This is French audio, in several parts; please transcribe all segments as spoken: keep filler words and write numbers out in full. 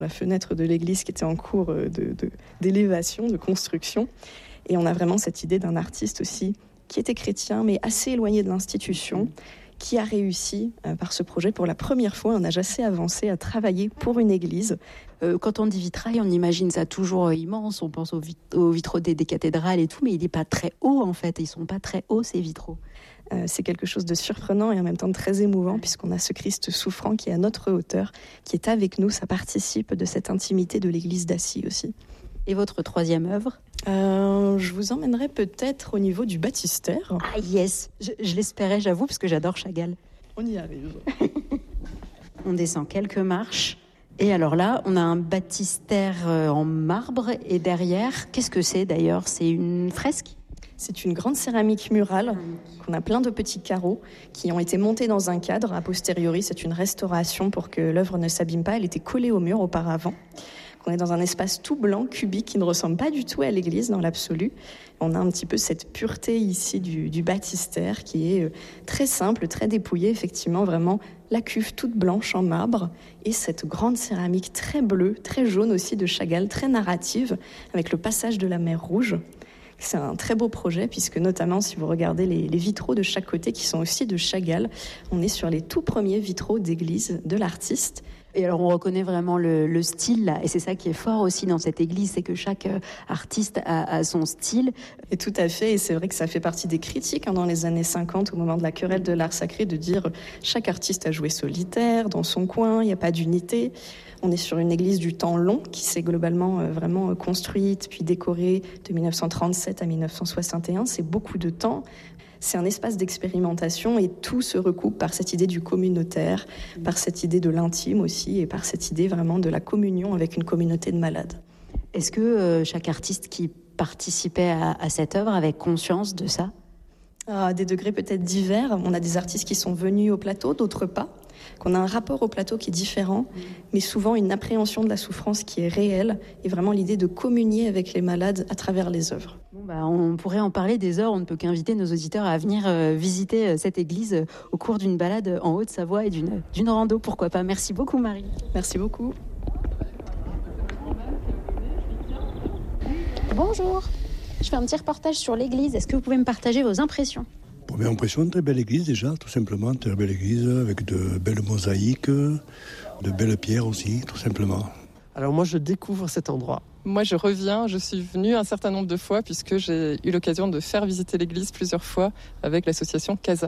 la fenêtre de l'église qui était en cours de, de, d'élévation, de construction. Et on a vraiment cette idée d'un artiste aussi qui était chrétien, mais assez éloigné de l'institution, qui a réussi, euh, par ce projet, pour la première fois, à un âge assez avancé, à travailler pour une église. Euh, quand on dit vitrail, on imagine ça toujours immense, on pense aux, vit- aux vitraux des, des cathédrales et tout, mais il n'est pas très haut en fait, ils ne sont pas très hauts ces vitraux. Euh, c'est quelque chose de surprenant et en même temps très émouvant, puisqu'on a ce Christ souffrant qui est à notre hauteur, qui est avec nous, ça participe de cette intimité de l'église d'Assy aussi. Et votre troisième œuvre ? euh, Je vous emmènerai peut-être au niveau du baptistère. Ah yes, je, je l'espérais, j'avoue, parce que j'adore Chagall. On y arrive. On descend quelques marches. Et alors là, on a un baptistère en marbre. Et derrière, qu'est-ce que c'est d'ailleurs ? C'est une fresque ? C'est une grande céramique murale, qu'on a plein de petits carreaux qui ont été montés dans un cadre. A posteriori, c'est une restauration pour que l'œuvre ne s'abîme pas. Elle était collée au mur auparavant. On est dans un espace tout blanc, cubique, qui ne ressemble pas du tout à l'église dans l'absolu. On a un petit peu cette pureté ici du, du baptistère qui est très simple, très dépouillé, effectivement, vraiment la cuve toute blanche en marbre et cette grande céramique très bleue, très jaune aussi de Chagall, très narrative, avec le passage de la mer Rouge. C'est un très beau projet puisque notamment si vous regardez les, les vitraux de chaque côté qui sont aussi de Chagall, on est sur les tout premiers vitraux d'église de l'artiste. Et alors on reconnaît vraiment le, le style là, et c'est ça qui est fort aussi dans cette église, c'est que chaque euh, artiste a, a son style. Et tout à fait, et c'est vrai que ça fait partie des critiques hein, dans les années cinquante, au moment de la querelle de l'art sacré, de dire chaque artiste a joué solitaire, dans son coin, il n'y a pas d'unité. On est sur une église du temps long qui s'est globalement euh, vraiment construite puis décorée de dix-neuf cent trente-sept à dix-neuf cent soixante et un, c'est beaucoup de temps. C'est un espace d'expérimentation et tout se recoupe par cette idée du communautaire, par cette idée de l'intime aussi et par cette idée vraiment de la communion avec une communauté de malades. Est-ce que euh, chaque artiste qui participait à, à cette œuvre avait conscience de ça ? À des degrés peut-être divers. On a des artistes qui sont venus au plateau, d'autres pas. Qu'on a un rapport au plateau qui est différent, mais souvent une appréhension de la souffrance qui est réelle et vraiment l'idée de communier avec les malades à travers les œuvres. Bon bah, on pourrait en parler des heures, on ne peut qu'inviter nos auditeurs à venir euh, visiter euh, cette église euh, au cours d'une balade en Haute-Savoie et d'une, d'une rando, pourquoi pas. Merci beaucoup Marie. Merci beaucoup. Bonjour, je fais un petit reportage sur l'église, est-ce que vous pouvez me partager vos impressions ? Première impression, très belle église déjà, tout simplement, très belle église avec de belles mosaïques, de belles pierres aussi, tout simplement. Alors moi je découvre cet endroit. Moi je reviens, je suis venue un certain nombre de fois puisque j'ai eu l'occasion de faire visiter l'église plusieurs fois avec l'association Casa.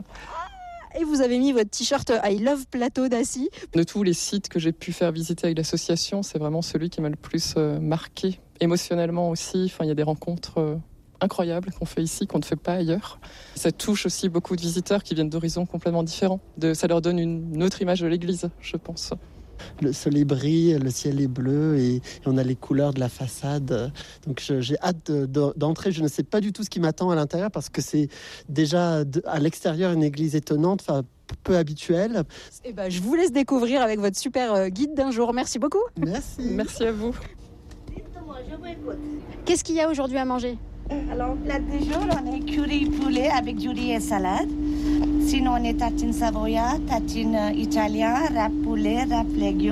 Et vous avez mis votre t-shirt I Love Plateau d'Assy. De tous les sites que j'ai pu faire visiter avec l'association, c'est vraiment celui qui m'a le plus marqué, émotionnellement aussi. Enfin, il y a des rencontres incroyables qu'on fait ici, qu'on ne fait pas ailleurs. Ça touche aussi beaucoup de visiteurs qui viennent d'horizons complètement différents. De, ça leur donne une autre image de l'église, je pense. Le soleil brille, le ciel est bleu et, et on a les couleurs de la façade. Donc je, j'ai hâte de, de, d'entrer. Je ne sais pas du tout ce qui m'attend à l'intérieur parce que c'est déjà de, à l'extérieur une église étonnante, enfin peu habituelle. Et ben, je vous laisse découvrir avec votre super guide d'un jour. Merci beaucoup. Merci. Merci à vous. Dites-moi, je vous écoute. Qu'est-ce qu'il y a aujourd'hui à manger ? Alors, plat du jour, on est curry poulet avec du riz et salade. Sinon, on est tartine savoyard, tartine italien, wrap poulet, wrap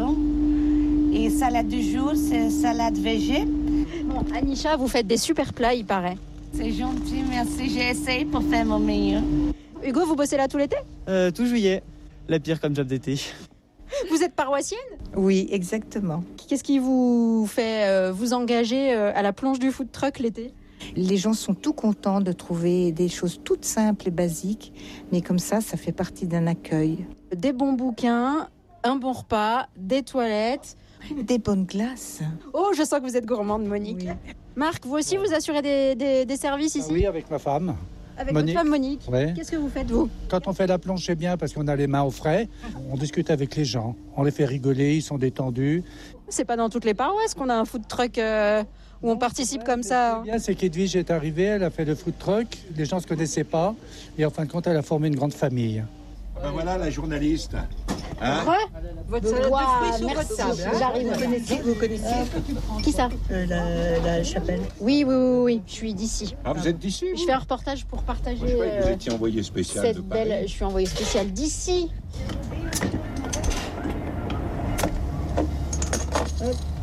légumes. Et salade du jour, c'est salade végé. Bon, Anisha, vous faites des super plats, il paraît. C'est gentil, merci. J'ai essayé pour faire mon meilleur. Hugo, vous bossez là tout l'été ? euh, Tout juillet. La pire comme job d'été. Vous êtes paroissienne ? Oui, exactement. Qu'est-ce qui vous fait euh, vous engager euh, à la plonge du food truck l'été ? Les gens sont tout contents de trouver des choses toutes simples et basiques, mais comme ça, ça fait partie d'un accueil. Des bons bouquins, un bon repas, des toilettes. Des bonnes glaces. Oh, je sens que vous êtes gourmande, Monique. Oui. Marc, vous aussi, vous assurez des, des, des services ici ? Oui, avec ma femme. Avec Monique. votre femme Monique. Ouais. Qu'est-ce que vous faites, vous ? Quand on fait la plonge, c'est bien parce qu'on a les mains au frais. On discute avec les gens. On les fait rigoler, ils sont détendus. C'est pas dans toutes les paroisses qu'on a un food truck euh, où on participe comme ça. Ce qui est bien, c'est qu'Edwige est arrivée, elle a fait le food truck. Les gens ne se connaissaient pas. Et en fin de compte, elle a formé une grande famille. Ben voilà la journaliste. Hein ouais. Votre salade de fruits sur votre table. Hein. J'arrive. Vous connaissez, vous connaissez euh, Qui ça euh, la, la chapelle. Oui, oui, oui, oui. Je suis d'ici. Ah, vous êtes d'ici vous ? Je fais un reportage pour partager. Moi, je croyais que vous euh, étiez envoyé spécial cette de Paris. belle. Je suis envoyé spécial d'ici. Hop.